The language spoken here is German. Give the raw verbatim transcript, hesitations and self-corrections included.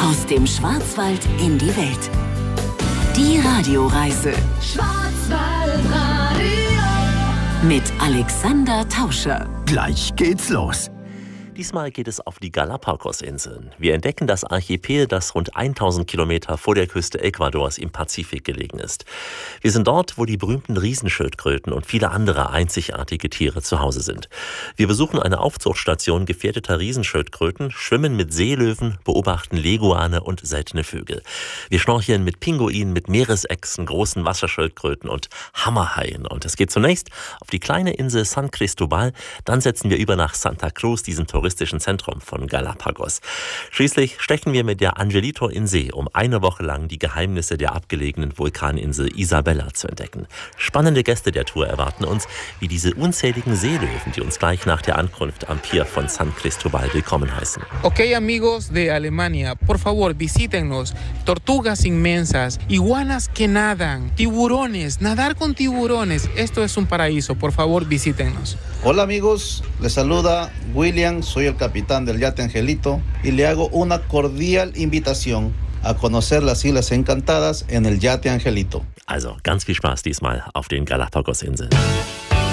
Aus dem Schwarzwald in die Welt. Die Radioreise. Schwarzwaldradio. Mit Alexander Tauscher. Gleich geht's los. Diesmal geht es auf die Galapagos-Inseln. Wir entdecken das Archipel, das rund tausend Kilometer vor der Küste Ecuadors im Pazifik gelegen ist. Wir sind dort, wo die berühmten Riesenschildkröten und viele andere einzigartige Tiere zu Hause sind. Wir besuchen eine Aufzuchtstation gefährdeter Riesenschildkröten, schwimmen mit Seelöwen, beobachten Leguane und seltene Vögel. Wir schnorcheln mit Pinguinen, mit Meeresechsen, großen Wasserschildkröten und Hammerhaien. Und es geht zunächst auf die kleine Insel San Cristobal, dann setzen wir über nach Santa Cruz, diesem touristischen Zentrum von Galapagos. Schließlich stechen wir mit der Angelito in See, um eine Woche lang die Geheimnisse der abgelegenen Vulkaninsel Isabella zu entdecken. Spannende Gäste der Tour erwarten uns, wie diese unzähligen Seelöwen, die uns gleich nach der Ankunft am Pier von San Cristobal willkommen heißen. Okay, amigos de Alemania, por favor, visítenos. Tortugas inmensas, iguanas que nadan, tiburones, nadar con tiburones. Esto es un paraíso, por favor, visítenos. Hola amigos, les saluda William, soy el capitán del yate Angelito y le hago una cordial invitación a conocer las Islas Encantadas en el yate Angelito. Also ganz viel Spaß diesmal auf den Galapagos-Inseln.